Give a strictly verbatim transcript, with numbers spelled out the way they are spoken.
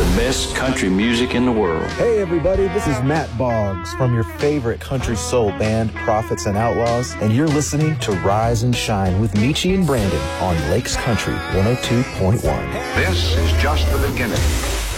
best country music in the world. Hey everybody, this is Matt Boggs from your favorite country soul band, Prophets and Outlaws, and you're listening to Rise and Shine with Michi and Brandon on Lakes Country one oh two point one. This is just the beginning.